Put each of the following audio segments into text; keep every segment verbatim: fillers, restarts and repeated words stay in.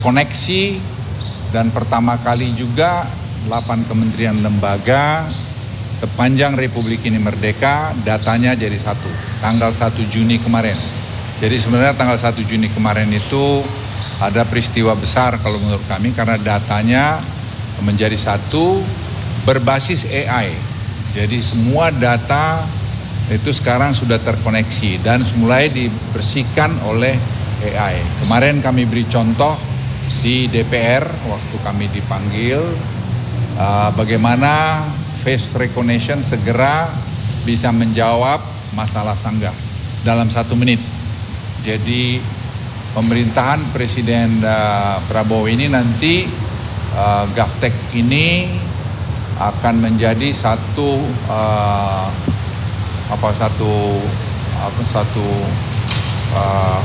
koneksi dan pertama kali juga delapan kementerian lembaga sepanjang Republik ini merdeka datanya jadi satu tanggal satu Juni kemarin. Jadi sebenarnya tanggal satu Juni kemarin itu ada peristiwa besar kalau menurut kami karena datanya menjadi satu berbasis A I. Jadi semua data itu sekarang sudah terkoneksi dan mulai dibersihkan oleh A I. Kemarin kami beri contoh di D P R waktu kami dipanggil uh, bagaimana face recognition segera bisa menjawab masalah sanggah dalam satu menit. Jadi pemerintahan Presiden uh, Prabowo ini nanti uh, GovTech ini akan menjadi satu uh, apa satu apa satu uh,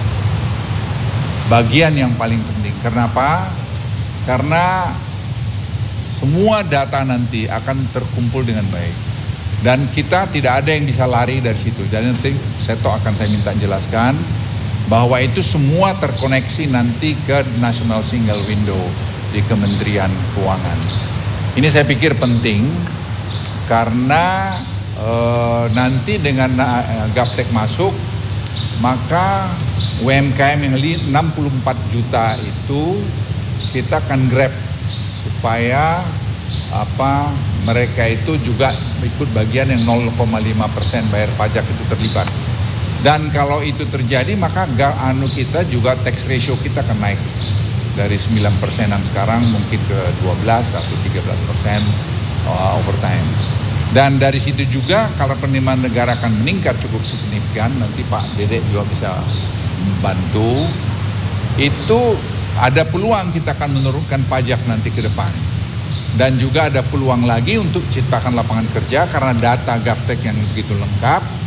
bagian yang paling penting. Kenapa? Karena semua data nanti akan terkumpul dengan baik. Dan kita tidak ada yang bisa lari dari situ. Jadi nanti Seto akan saya minta jelaskan bahwa itu semua terkoneksi nanti ke National Single Window di Kementerian Keuangan. Ini saya pikir penting karena e, nanti dengan e, GovTech masuk, maka U M K M yang enam puluh empat juta itu kita akan grab supaya apa mereka itu juga ikut bagian yang nol koma lima persen bayar pajak itu terlibat. Dan kalau itu terjadi maka anu kita juga tax ratio kita akan naik dari sembilan persenan sekarang mungkin ke dua belas atau tiga belas persen uh, over time. Dan dari situ juga kalau penerimaan negara akan meningkat cukup signifikan, nanti Pak Dede juga bisa membantu, itu ada peluang kita akan menurunkan pajak nanti ke depan. Dan juga ada peluang lagi untuk ciptakan lapangan kerja karena data GovTech yang begitu lengkap.